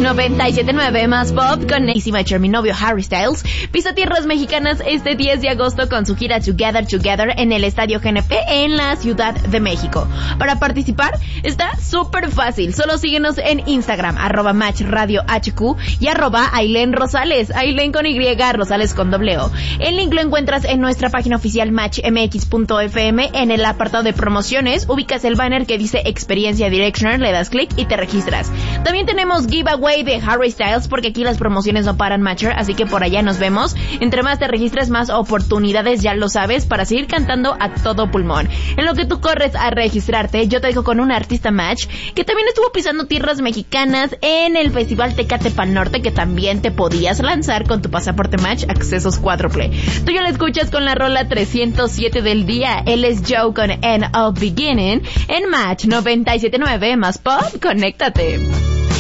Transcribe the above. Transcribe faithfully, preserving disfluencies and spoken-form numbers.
noventa y siete punto nueve más pop con Easy Matcher, mi novio Harry Styles, pisa tierras mexicanas este diez de agosto con su gira Together Together en el Estadio G N P en la Ciudad de México. Para participar está súper fácil, solo síguenos en Instagram, arroba Match Radio H Q y arroba Aileen Rosales, Aileen con Y, Rosales con doble O. El link lo encuentras en nuestra página oficial match m x punto f m. En el apartado de promociones ubicas el banner que dice Experiencia Directioner, le das clic y te registras. También tenemos giveaway de Harry Styles porque aquí las promociones no paran, Matcher, así que por allá nos vemos. Entre más te registres, más oportunidades, ya lo sabes, para seguir cantando a todo pulmón. En lo que tú corres a registrarte, yo te dejo con un artista Match que también estuvo pisando tierras mexicanas en el Festival Tecate Pal Norte, que también te podías lanzar con tu pasaporte Match accesos cuádruple. Tú ya lo escuchas con la rola trescientos siete del día. Él es Joe con End of Beginning en Match noventa y siete punto nueve más pop. Conéctate.